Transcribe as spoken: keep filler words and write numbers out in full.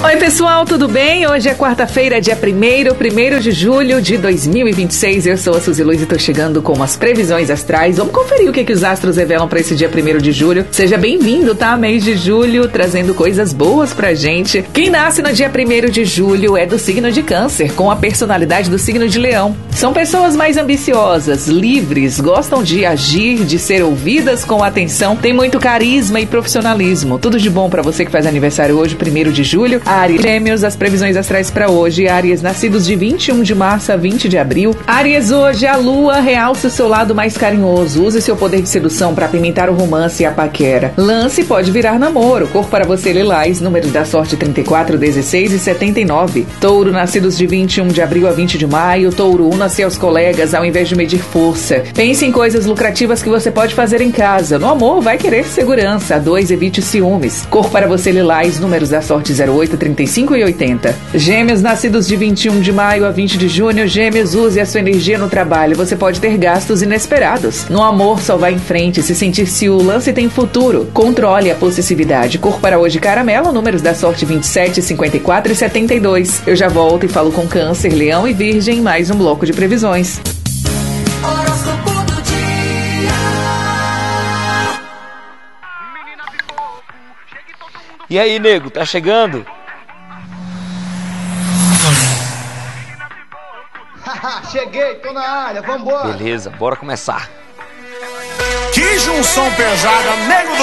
Oi pessoal, tudo bem? Hoje é quarta-feira, dia primeiro, primeiro de julho de dois mil e vinte e seis. Eu sou a Suzy Luiz e tô chegando com as previsões astrais. Vamos conferir o que, que os astros revelam para esse dia primeiro de julho. Seja bem-vindo, tá? Mês de julho, trazendo coisas boas pra gente. Quem nasce no dia primeiro de julho é do signo de Câncer, com a personalidade do signo de Leão. São pessoas mais ambiciosas, livres, gostam de agir, de ser ouvidas com atenção, tem muito carisma e profissionalismo. Tudo de bom pra você que faz aniversário hoje, primeiro de julho. Áries, Gêmeos, as previsões astrais para hoje. Áries, nascidos de vinte e um de março a vinte de abril. Áries, hoje a lua realça o seu lado mais carinhoso. Use seu poder de sedução para apimentar o romance e a paquera. Lance pode virar namoro. Cor para você, lilás. Números da sorte trinta e quatro, dezesseis e setenta e nove. Touro, nascidos de vinte e um de abril a vinte de maio. Touro, una-se aos colegas ao invés de medir força. Pense em coisas lucrativas que você pode fazer em casa. No amor, vai querer segurança. dois, evite ciúmes. Cor para você, lilás. Números da sorte zero oito, trinta e cinco e oitenta. Gêmeos, nascidos de vinte e um de maio a vinte de junho. Gêmeos, use a sua energia no trabalho. Você pode ter gastos inesperados. No amor, só vá em frente. Se sentir-se o lance tem futuro. Controle a possessividade. Cor para hoje, caramelo. Números da sorte vinte e sete, cinquenta e quatro e setenta e dois. Eu já volto e falo com Câncer, Leão e Virgem. Mais um bloco de previsões. Horóscopo do dia. E aí, nego, tá chegando? Cheguei, tô na área, vambora. Beleza, bora começar. Que junção pesada, nego do